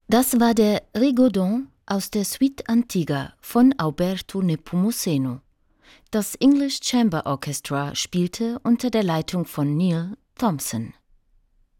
Das war der Rigodon aus der Suite Antigua von Alberto Nepomuceno. Das English Chamber Orchestra spielte unter der Leitung von Neil Thompson.